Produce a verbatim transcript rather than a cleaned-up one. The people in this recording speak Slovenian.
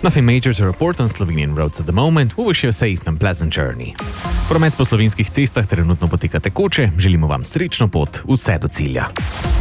Nothing major to report on Slovenian roads at the moment. We wish you a safe and pleasant journey. Promet po slovenskih cestah trenutno poteka tekoče, želimo vam srečno pot vse do cilja.